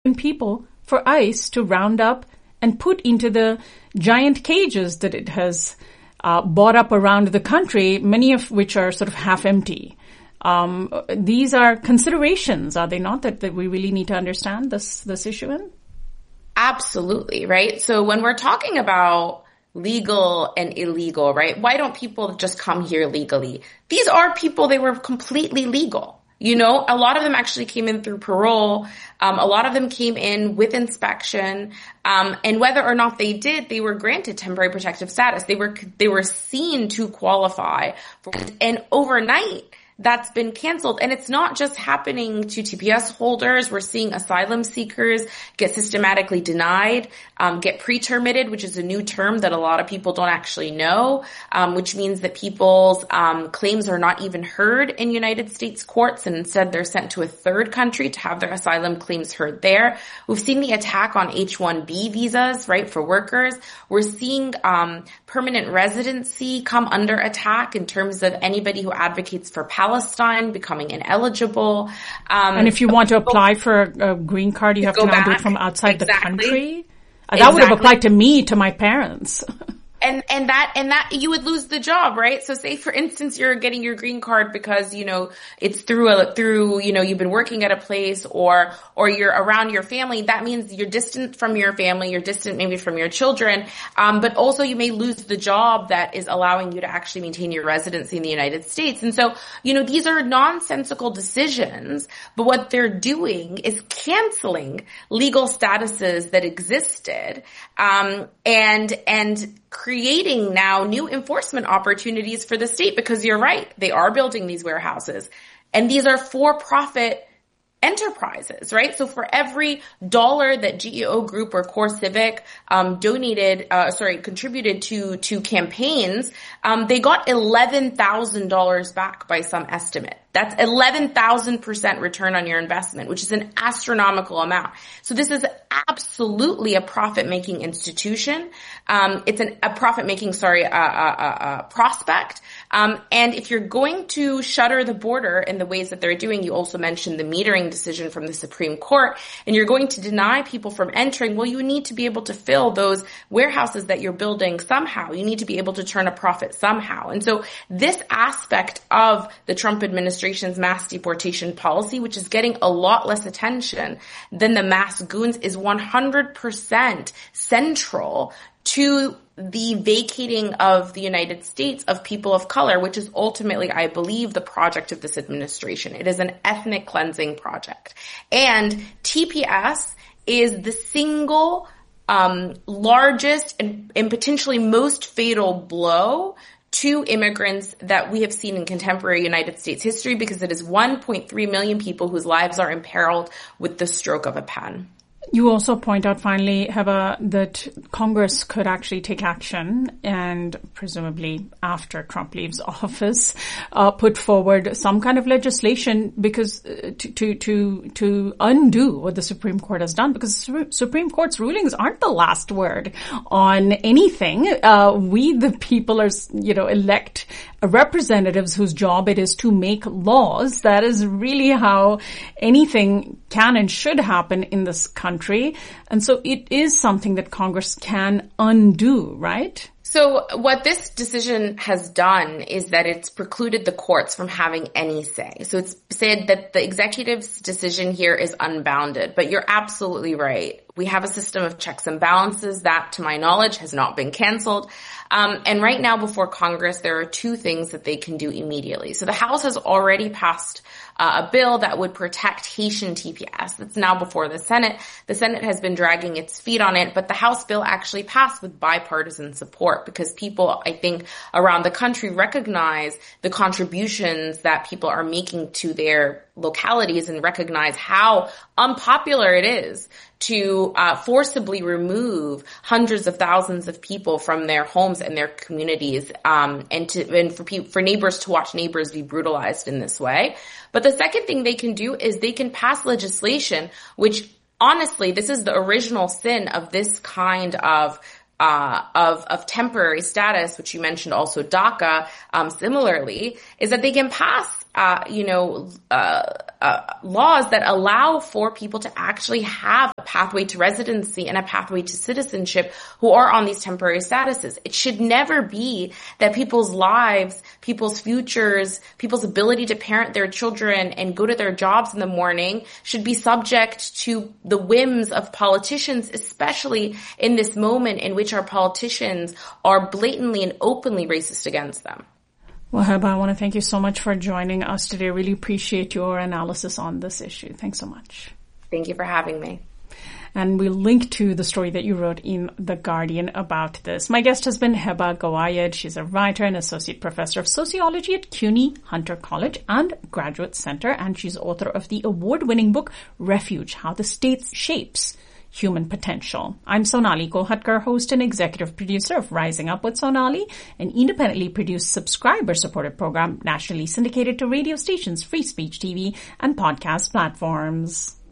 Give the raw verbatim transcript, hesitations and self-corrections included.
people for ICE to round up and put into the giant cages that it has uh, bought up around the country, many of which are sort of half empty. Um, these are considerations, are they not, that, that we really need to understand this, this issue in? Absolutely, right? So when we're talking about legal and illegal, right, why don't people just come here legally? These are people, they were completely legal. You know, a lot of them actually came in through parole. Um, a lot of them came in with inspection. Um, and whether or not they did, they were granted temporary protective status. They were, they were seen to qualify for, and overnight, that's been canceled. And it's not just happening to T P S holders. We're seeing asylum seekers get systematically denied, um, get pre-terminated, which is a new term that a lot of people don't actually know, um, which means that people's um, claims are not even heard in United States courts, and instead they're sent to a third country to have their asylum claims heard there. We've seen the attack on H one B visas, right, for workers. We're seeing um, permanent residency come under attack in terms of anybody who advocates for Palestine becoming ineligible. Um, and if you want to apply for a, a green card, you have to now back. do it from outside exactly. the country. Uh, that exactly. would have applied to me, to my parents. And, and that, and that, you would lose the job, right? So say, for instance, you're getting your green card because, you know, it's through a, through, you know, you've been working at a place, or, or you're around your family. That means you're distant from your family, you're distant maybe from your children. Um, but also you may lose the job that is allowing you to actually maintain your residency in the United States. And so, you know, these are nonsensical decisions, but what they're doing is canceling legal statuses that existed, um, and, and, creating now new enforcement opportunities for the state, because you're right, they are building these warehouses, and these are for-profit enterprises, right? So for every dollar that G E O Group or CoreCivic um, donated, uh, sorry, contributed to to campaigns, um, they got eleven thousand dollars back by some estimate. That's eleven thousand percent return on your investment, which is an astronomical amount. So this is absolutely a profit-making institution. Um, it's an, a profit-making, sorry, uh, uh, uh, prospect. Um, and if you're going to shutter the border in the ways that they're doing, you also mentioned the metering decision from the Supreme Court, and you're going to deny people from entering, well, you need to be able to fill those warehouses that you're building somehow. You need to be able to turn a profit somehow. And so this aspect of the Trump administration's mass deportation policy, which is getting a lot less attention than the mass goons, is one hundred percent central to the vacating of the United States of people of color, which is ultimately, I believe, the project of this administration. It is an ethnic cleansing project. And T P S is the single um, largest and, and potentially most fatal blow to immigrants that we have seen in contemporary United States history, because it is one point three million people whose lives are imperiled with the stroke of a pen. You also point out, finally, Heba, that Congress could actually take action and presumably after Trump leaves office, uh, put forward some kind of legislation because uh, to, to, to, to undo what the Supreme Court has done, because the Supreme Court's rulings aren't the last word on anything. Uh, we, the people, are, you know, elect representatives whose job it is to make laws. That is really how anything can and should happen in this country. And so it is something that Congress can undo, right? So what this decision has done is that it's precluded the courts from having any say. So it's said that the executive's decision here is unbounded, but you're absolutely right. We have a system of checks and balances that, to my knowledge, has not been canceled. Um, and right now before Congress, there are two things that they can do immediately. So the House has already passed uh, a bill that would protect Haitian T P S. That's now before the Senate. The Senate has been dragging its feet on it, but the House bill actually passed with bipartisan support because people, I think, around the country recognize the contributions that people are making to their localities and recognize how unpopular it is to uh, forcibly remove hundreds of thousands of people from their homes and their communities, um, and to and for people, for neighbors to watch neighbors be brutalized in this way. But the second thing they can do is they can pass legislation, which honestly, this is the original sin of this kind of uh, of, of temporary status, which you mentioned also DACA, um, similarly, is that they can pass, uh, you know, uh, uh, laws that allow for people to actually have a pathway to residency and a pathway to citizenship who are on these temporary statuses. It should never be that people's lives, people's futures, people's ability to parent their children and go to their jobs in the morning should be subject to the whims of politicians, especially in this moment in which our politicians are blatantly and openly racist against them. Well, Heba, I want to thank you so much for joining us today. Really appreciate your analysis on this issue. Thanks so much. Thank you for having me. And we'll link to the story that you wrote in The Guardian about this. My guest has been Heba Gawayed. She's a writer and associate professor of sociology at CUNY Hunter College and Graduate Center, and she's author of the award-winning book Refuge: How the State Shapes Human Potential. I'm Sonali Kolhatkar, host and executive producer of Rising Up with Sonali, an independently produced subscriber-supported program nationally syndicated to radio stations, free speech T V, and podcast platforms.